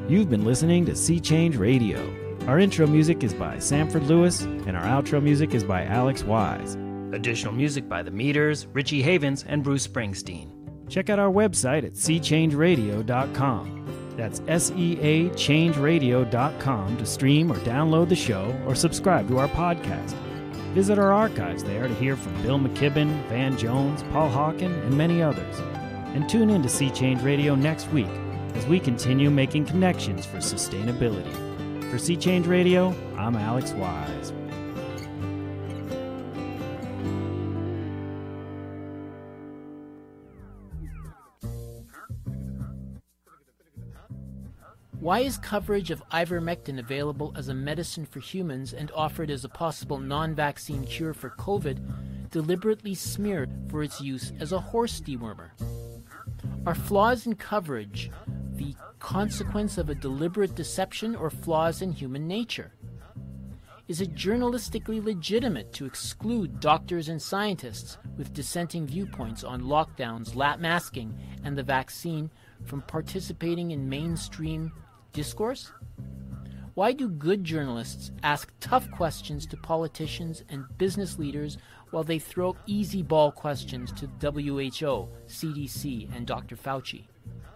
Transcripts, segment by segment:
You've been listening to Sea Change Radio. Our intro music is by Sanford Lewis, and our outro music is by Alex Wise. Additional music by The Meters, Richie Havens, and Bruce Springsteen. Check out our website at seachangeradio.com. That's SEAchangeradio.com to stream or download the show or subscribe to our podcast. Visit our archives there to hear from Bill McKibben, Van Jones, Paul Hawken, and many others. And tune in to Sea Change Radio next week as we continue making connections for sustainability. For Sea Change Radio, I'm Alex Wise. Why is coverage of ivermectin available as a medicine for humans and offered as a possible non-vaccine cure for COVID deliberately smeared for its use as a horse dewormer? Are flaws in coverage the consequence of a deliberate deception or flaws in human nature? Is it journalistically legitimate to exclude doctors and scientists with dissenting viewpoints on lockdowns, lap masking, and the vaccine from participating in mainstream discourse? Why do good journalists ask tough questions to politicians and business leaders while they throw easy ball questions to WHO, CDC, and Dr. Fauci?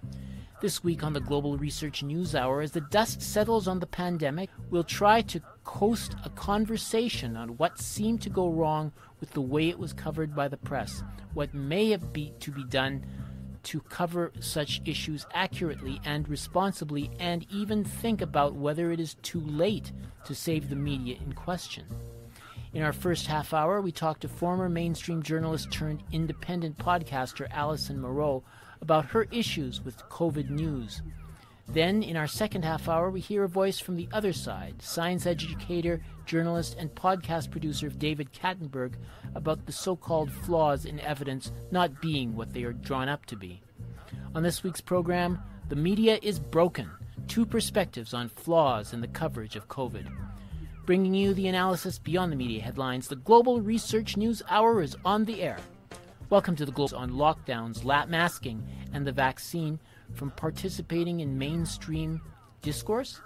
This week on the Global Research News Hour, as the dust settles on the pandemic, we'll try to coast a conversation on what seemed to go wrong with the way it was covered by the press, what may have to be done to cover such issues accurately and responsibly, and even think about whether it is too late to save the media in question. In our first half hour, we talked to former mainstream journalist turned independent podcaster Alison Moreau about her issues with COVID news. Then, in our second half hour, we hear a voice from the other side, science educator, journalist, and podcast producer David Kattenberg, about the so-called flaws in evidence not being what they are drawn up to be. On this week's program, The Media is Broken, two perspectives on flaws in the coverage of COVID. Bringing you the analysis beyond the media headlines, the Global Research News Hour is on the air. Welcome to the Global on lockdowns, lap masking, and the vaccine from participating in mainstream discourse?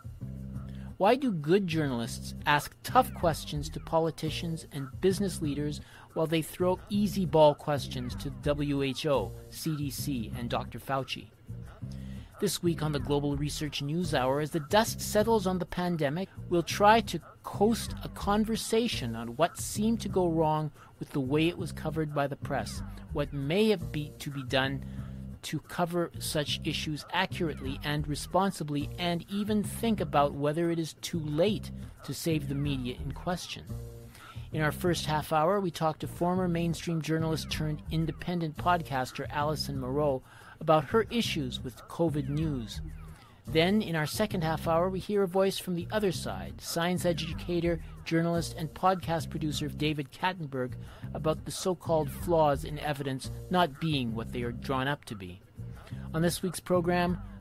Why do good journalists ask tough questions to politicians and business leaders while they throw easy ball questions to WHO, CDC, and Dr. Fauci? This week on the Global Research News Hour, as the dust settles on the pandemic, we'll try to coast a conversation on what seemed to go wrong with the way it was covered by the press, what may have to be done to cover such issues accurately and responsibly, and even think about whether it is too late to save the media in question. In our first half hour, we talked to former mainstream journalist turned independent podcaster Alison Moreau about her issues with COVID news. Then, in our second half hour, we hear a voice from the other side, science educator, journalist, and podcast producer David Kattenberg, about the so-called flaws in evidence not being what they are drawn up to be. On this week's program,